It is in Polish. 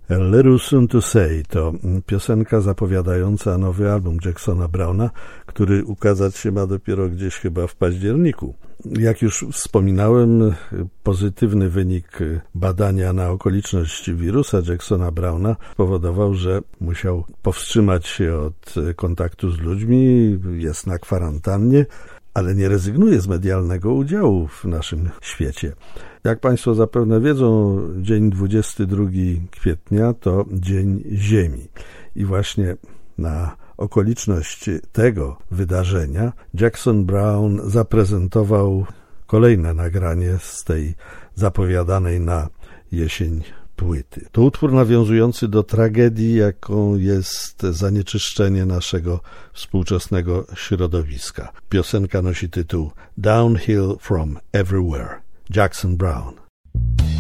A Little Soon to Say to piosenka zapowiadająca nowy album Jacksona Browna, który ukazać się ma dopiero gdzieś chyba w październiku. Jak już wspominałem, pozytywny wynik badania na okoliczność wirusa Jacksona Browna spowodował, że musiał powstrzymać się od kontaktu z ludźmi, jest na kwarantannie, ale nie rezygnuje z medialnego udziału w naszym świecie. Jak Państwo zapewne wiedzą, dzień 22 kwietnia to Dzień Ziemi. I właśnie na okoliczność tego wydarzenia Jackson Brown zaprezentował kolejne nagranie z tej zapowiadanej na jesień płyty. To utwór nawiązujący do tragedii, jaką jest zanieczyszczenie naszego współczesnego środowiska. Piosenka nosi tytuł Downhill from Everywhere. Jackson Brown.